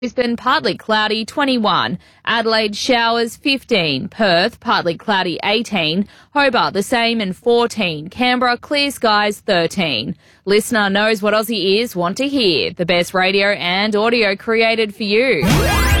Brisbane, partly cloudy, 21. Adelaide, showers, 15. Perth, partly cloudy, 18. Hobart, the same, and 14. Canberra, clear skies, 13. Listener knows what Aussie ears want to hear. The best radio and audio created for you.